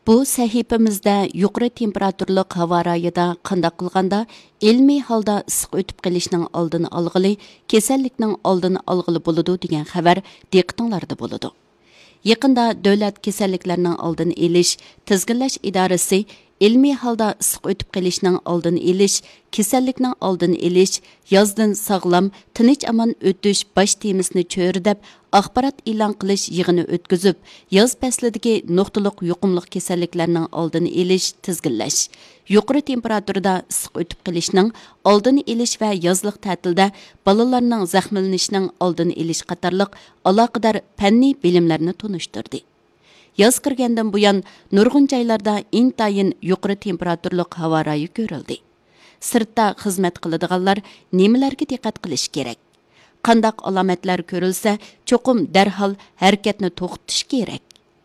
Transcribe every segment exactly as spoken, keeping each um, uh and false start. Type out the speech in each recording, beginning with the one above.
Bu sahifamizda yuqori temperaturli havo rayida qandaq qilganda ilmiy holda issiq o'tib qolishning oldini olg'ili, kasallikning oldini olg'ili bo'ladi degan xabar diqqatinglarda bo'ladi. Yaqında davlat kasalliklarning oldini olish, tizginlash idorasi ilmiy holda issiq o'tib qolishning oldini olish, kasallikning oldini olish, yozdan sog'lom, tinch amon o'tish bosh temasini cho'ridab axborot e'lon qilish yig'ini o'tkazib, yoz faslidagi nuqtaliq yuqumli kasalliklarning oldini olish, tizginlash, yuqori temperaturada issiq o'tib qolishning oldini olish va yozliq ta'tilda bolalarning zaxmlanishining oldini olish qatorliq aloqador fanniy bilimlarni tunishtirdi. Yoz kirgandan buyon nurg'un joylarda intayin yuqori temperaturli havo rayi ko'rildi. Sirtda xizmat qiladiganlar nimalarga diqqat qilish kerak? Qandaq alomatlar ko'rilsa, cho'qim darhol harakatni to'xtatish kerak.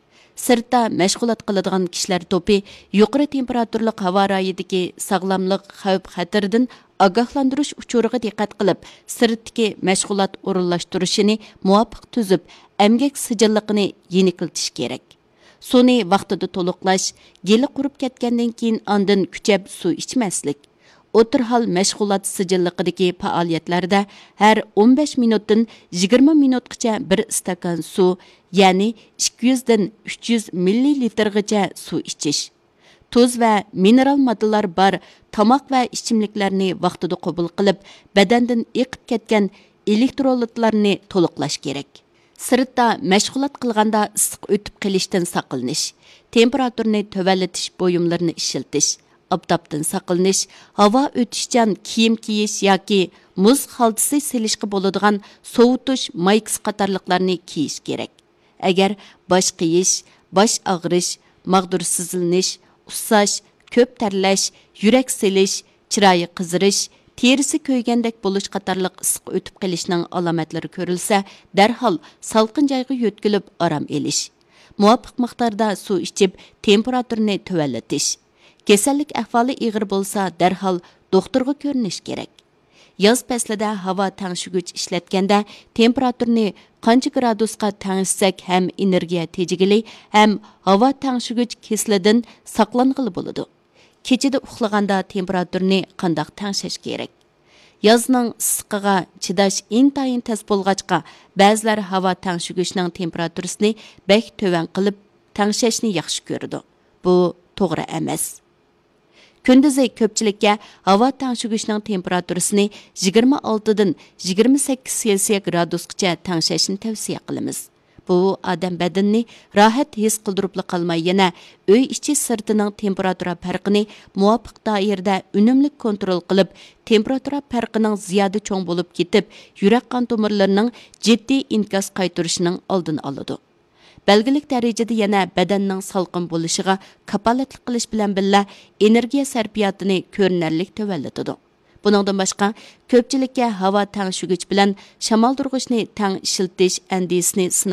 Sirtda mashg'ulot qiladigan kishilar to'pi yuqori temperaturli havo rayidagi sog'lomlik xavf-xatardan ogohlantirish uchuriga diqqat qilib, sirtdagi mashg'ulot o'rinlashtirishini muvofiq tuzib, emgak sijilligini yenikiltish kerak. Suni vaqtida to'liqlash, geli qurib ketgandan keyin ondan kuchab suv ichmaslik. O'tirhal mashg'ulot sijilligidagi faoliyatlarda har o'n besh minutdan yigirma minutgacha bir stakan suv, ya'ni ikki yuz dan uch yuz millilitrgacha suv ichish. Tuz va mineral moddalar bor tomoq va ichimliklarni vaqtida qabul qilib, badandan eqib ketgan elektrolitlarni to'liqlash kerak. Sirtda mashg'ulot qilganda issiq o'tib qolishdan saqlanish, temperaturani tövallatish buyumlarini ishiltish, obdobdan saqlanish, havo o'tishchan kiyim kiyish yoki muz xaltasi silishga bo'ladigan sovutish maykasi qatorliqlarni kiyish kerak. Agar bosh qiyish, bosh og'rish, mag'dur sizilnish, ussash, ko'p tarlash, yurak silish, chiroyi qizirish, terisi ko'ygandek bo'lish qatorliq issiq o'tib qolishning alomatlari ko'rilsa, darhol salqin joyga yo'tkilib orom olish. Muvofiq miqdorda suv ichib, temperaturani tuvallatish. Kasallik ahvoli ig'ir bo'lsa, darhol doktorga ko'rinish kerak. Yoz faslida havo tangshigich ishlatganda temperaturani qancha gradusga tangishsak ham energiya tejigili, ham havo tangshigich keslidan saqlanғылы bo'ladi. Kechida uxlaganda temperaturani qandaq tangshash kerak? Yozning issiqiga chidash intayin tez bo'lg'achqa, ba'zilar havo tangshigichning temperaturasini bek to'van qilib tangshashni yaxshi ko'radi. Bu to'g'ri emas. Kunduzi ko'pchilikka havo tangshigichning temperaturasini yigirma olti dan yigirma sakkiz selsiya gradusgacha tangshashni tavsiya qilamiz. Bu odam badanini rohat his qildirib qolmay, yana uy ichi sirtining temperatura farqini muvofiq doirada unumli kontrol qilib, temperatura farqining ziyoda cho'ng bo'lib ketib, yurak qon tomirlarining jiddiy inkas qaytarishining oldini oladi. Belgilik darajada yana badanning salqin bo'lishiga kapolatlik qilish bilan birga energiya sarfiyotini ko'rinarli tövvallatadi. Buningdan boshqa, ko'pchilikka havo tangshigich bilan shamoldurg'ichni tang ishiltish andisini